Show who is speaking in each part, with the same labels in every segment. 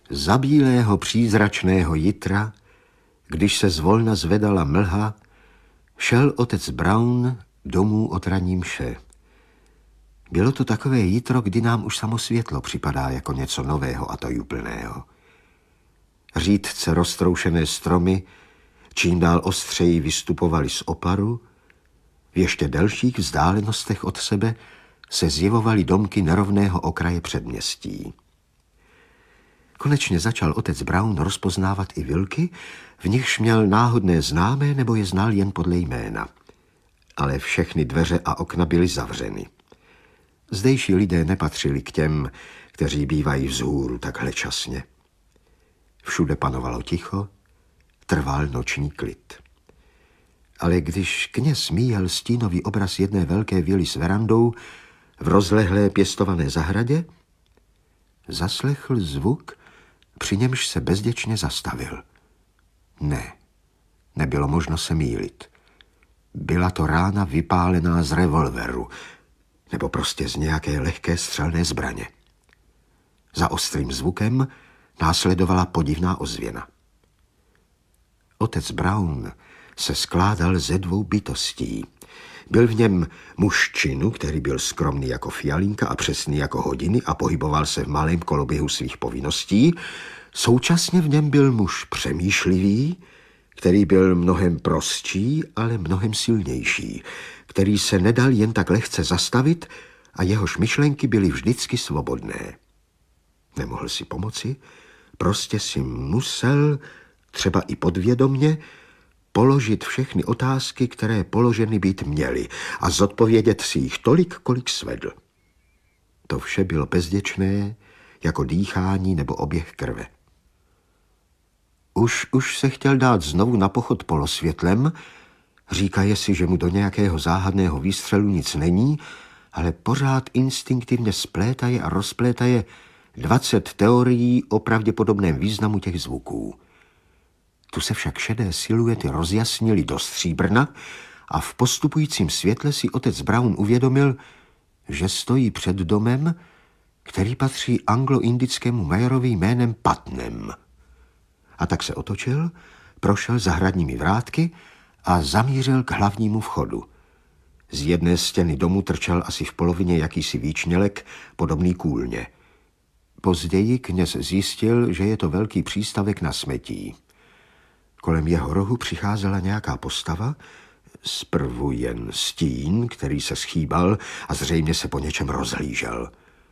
Speaker 1: Za bílého přízračného jitra, když se zvolna zvedala mlha, šel otec Brown domů od ranní mše. Bylo to takové jitro, kdy nám už samo světlo připadá jako něco nového a tajuplného. Řídce roztroušené stromy čím dál ostřeji vystupovaly z oparu, v ještě delších vzdálenostech od sebe se zjevovaly domky nerovného okraje předměstí. Konečně začal otec Brown rozpoznávat i vilky, v nichž měl náhodné známé nebo je znal jen podle jména. Ale všechny dveře a okna byly zavřeny. Zdejší lidé nepatřili k těm, kteří bývají vzhůru takhle časně. Všude panovalo ticho, trval noční klid. Ale když kněz míjel stínový obraz jedné velké vily s verandou v rozlehlé pěstované zahradě, zaslechl zvuk, při němž se bezděčně zastavil. Ne, nebylo možno se mýlit. Byla to rána vypálená z revolveru, nebo prostě z nějaké lehké střelné zbraně. Za ostrým zvukem následovala podivná ozvěna. Otec Brown se skládal ze dvou bytostí. Byl v něm muž činu, který byl skromný jako fialinka a přesný jako hodiny a pohyboval se v malém koloběhu svých povinností. Současně v něm byl muž přemýšlivý, který byl mnohem prostší, ale mnohem silnější, který se nedal jen tak lehce zastavit a jehož myšlenky byly vždycky svobodné. Nemohl si pomoci, prostě si musel, třeba i podvědomně, položit všechny otázky, které položeny být měly a zodpovědět si jich tolik, kolik svedl. To vše bylo bezděčné, jako dýchání nebo oběh krve. Už se chtěl dát znovu na pochod polosvětlem, říkaje si, že mu do nějakého záhadného výstřelu nic není, ale pořád instinktivně splétaje a rozplétaje 20 teorií o pravděpodobném významu těch zvuků. Tu se však šedé siluety rozjasnily do stříbrna a v postupujícím světle si otec Brown uvědomil, že stojí před domem, který patří anglo-indickému majerovi jménem Putnam. A tak se otočil, prošel zahradními vrátky a zamířil k hlavnímu vchodu. Z jedné stěny domu trčel asi v polovině jakýsi výčnělek, podobný kůlně. Později kněz zjistil, že je to velký přístavek na smetí. Kolem jeho rohu přicházela nějaká postava, zprvu jen stín, který se schýbal a zřejmě se po něčem rozhlížel.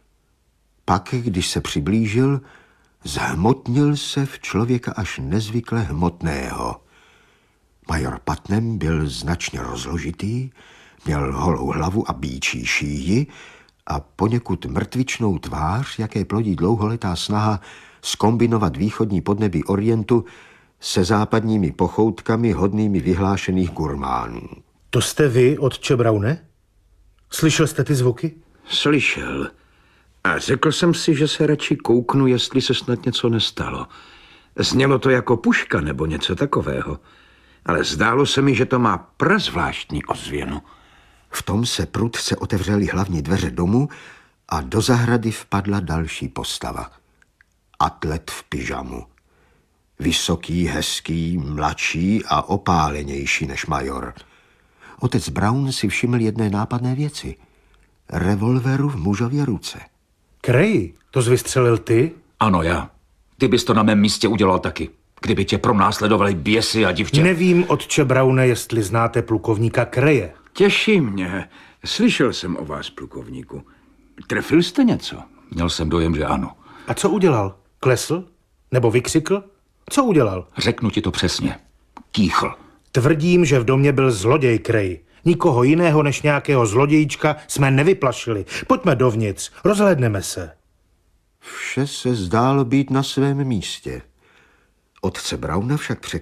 Speaker 1: Pak, když se přiblížil, zhmotnil se v člověka až nezvykle hmotného. Major Putnam byl značně rozložitý, měl holou hlavu a býčí šíji a poněkud mrtvičnou tvář, jaké plodí dlouholetá snaha zkombinovat východní podnebí Orientu se západními pochoutkami hodnými vyhlášených gurmánů.
Speaker 2: To jste vy, otče Browne? Slyšel jste ty zvuky?
Speaker 3: Slyšel. A řekl jsem si, že se radši kouknu, jestli se snad něco nestalo. Znělo to jako puška nebo něco takového. Ale zdálo se mi, že to má prazvláštní ozvěnu.
Speaker 1: V tom se prudce otevřely hlavní dveře domu a do zahrady vpadla další postava. Atlet v pyžamu. Vysoký, hezký, mladší a opálenější než major. Otec Brown si všiml jedné nápadné věci. Revolveru v mužově ruce.
Speaker 2: Cray, to jsi vystřelil ty?
Speaker 4: Ano, já. Ty bys to na mém místě udělal taky. Kdyby tě pronásledovali běsy a divtě.
Speaker 2: Nevím, otče Browne, jestli znáte plukovníka Craye.
Speaker 3: Těší mě. Slyšel jsem o vás, plukovníku. Trefil jste něco?
Speaker 4: Měl jsem dojem, že ano.
Speaker 2: A co udělal? Klesl? Nebo vykřikl? Co udělal?
Speaker 4: Řeknu ti to přesně. Kýchl.
Speaker 2: Tvrdím, že v domě byl zloděj Cray. Nikoho jiného než nějakého zlodějíčka jsme nevyplašili. Pojďme dovnitř, rozhlédneme se.
Speaker 1: Vše se zdálo být na svém místě. Otce Browna však překvapilo,